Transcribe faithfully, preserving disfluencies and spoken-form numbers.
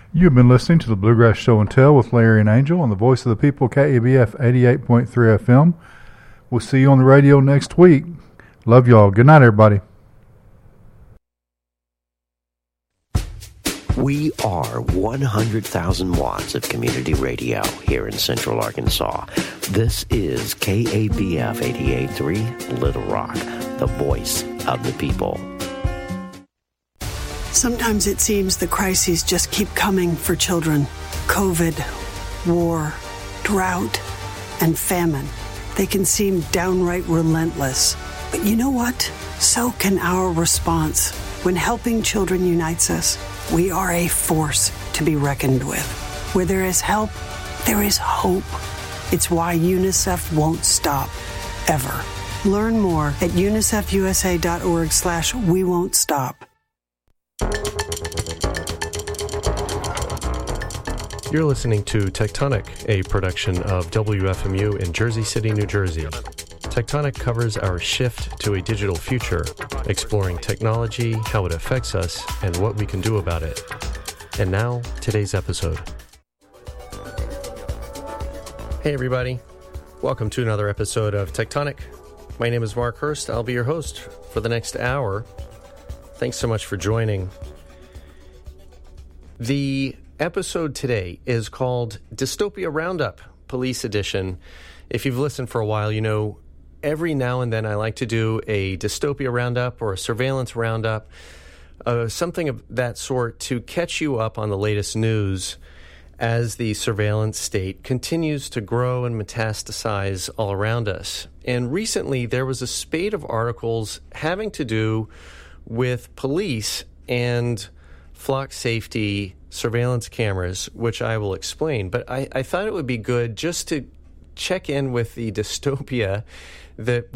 You've been listening to the Bluegrass Show and Tell with Larry and Angel on the Voice of the People, K A B F eighty-eight point three F M. We'll see you on the radio next week. Love y'all. Good night, everybody. We are one hundred thousand watts of community radio here in Central Arkansas. This is K A B F eighty-eight point three Little Rock, the voice of the people. Sometimes it seems the crises just keep coming for children. COVID, war, drought, and famine. They can seem downright relentless. But you know what? So can our response. When helping children unites us, we are a force to be reckoned with. Where there is help, there is hope. It's why UNICEF won't stop, ever. Learn more at unicefusa.org slash we won't stop. You're listening to Tectonic, a production of W F M U in Jersey City, New Jersey. Tectonic covers our shift to a digital future, exploring technology, how it affects us, and what we can do about it. And now, today's episode. Hey everybody, welcome to another episode of Tectonic. My name is Mark Hurst. I'll be your host for the next hour. Thanks so much for joining. The episode today is called Dystopia Roundup, Police Edition. If you've listened for a while, you know every now and then I like to do a dystopia roundup or a surveillance roundup, uh, something of that sort to catch you up on the latest news as the surveillance state continues to grow and metastasize all around us. And recently there was a spate of articles having to do with police and flock safety surveillance cameras, which I will explain. But I, I thought it would be good just to check in with the dystopia that